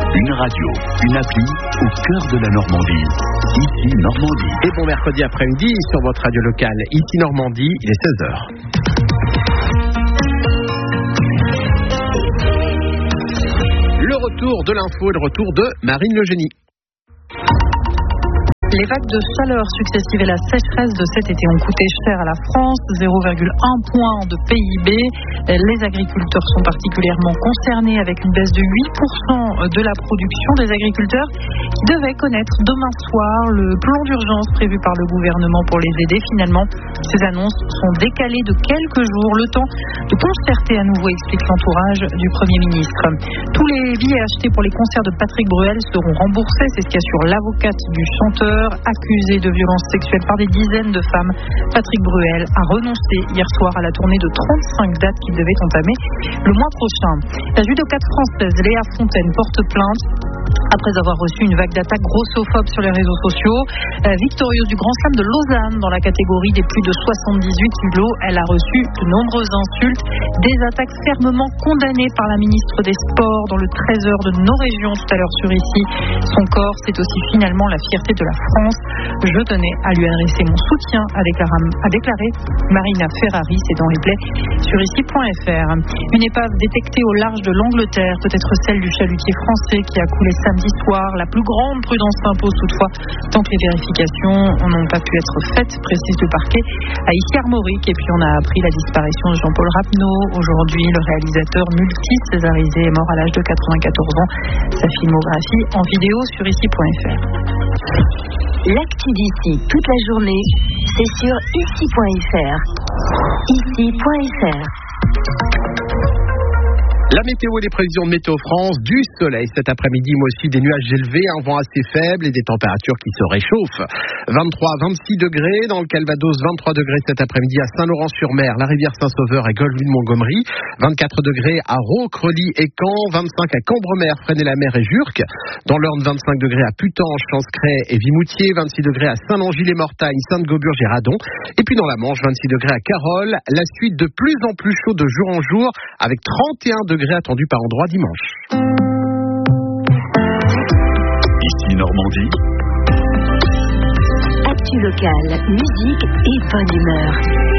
Une radio, une appli au cœur de la Normandie. Ici Normandie. Et bon mercredi après-midi sur votre radio locale. Ici Normandie, il est 16h. Le retour de l'info et le retour de Marine Le Génie. Les vagues de chaleur successives et la sécheresse de cet été ont coûté cher à la France, 0,1 point de PIB. Les agriculteurs sont particulièrement concernés avec une baisse de 8% de la production des agriculteurs qui devaient connaître demain soir le plan d'urgence prévu par le gouvernement pour les aider. Finalement, ces annonces sont décalées de quelques jours, le temps de concerter à nouveau, explique l'entourage du Premier ministre. Tous les billets achetés pour les concerts de Patrick Bruel seront remboursés, c'est ce qu'assure l'avocate du chanteur. Accusé de violences sexuelles par des dizaines de femmes, Patrick Bruel a renoncé hier soir à la tournée de 35 dates qu'il devait entamer le mois prochain. La judokate française Léa Fontaine porte plainte après avoir reçu une vague d'attaques grossophobes sur les réseaux sociaux. Victorieuse du Grand Slam de Lausanne dans la catégorie des plus de 78 kilos, elle a reçu de nombreuses insultes, des attaques fermement condamnées par la ministre des Sports dans le Trésor de nos régions tout à l'heure sur Ici. Son corps, c'est aussi finalement la fierté de la France. Je tenais à lui adresser mon soutien, a déclaré Marina Ferrari, c'est dans les plaies sur ici.fr. Une épave détectée au large de l'Angleterre, peut-être celle du chalutier français qui a coulé samedi soir. La plus grande prudence s'impose toutefois tant que les vérifications n'ont pas pu être faites, précise le parquet à Issy-Armorique. Et puis on a appris la disparition de Jean-Paul Rapneau. Aujourd'hui, le réalisateur multi-césarisé est mort à l'âge de 94 ans. Sa filmographie en vidéo sur ici.fr. L'actu d'ici toute la journée, c'est sur ici.fr. Ici.fr. La météo et les prévisions de Météo France, du soleil cet après-midi, mais aussi des nuages élevés, un vent assez faible et des températures qui se réchauffent. 23 à 26 degrés dans le Calvados, 23 degrés cet après-midi à Saint-Laurent-sur-Mer, la rivière Saint-Sauveur et Golfe-Montgomery, 24 degrés à Raux, Creully et Caen, 25 à Cambremer, Fresnay-la-Mer et Jurques. Dans l'Orne, 25 degrés à Putange, Chancray et Vimoutier, 26 degrés à Saint-Langis-les-Mortagnes, Sainte-Gauburge et Radon. Et puis dans la Manche, 26 degrés à Carole. La suite de plus en plus chaud de jour en jour avec 31 degrés attendus par endroit dimanche. Ici Normandie. Actu locale, musique et bonne humeur.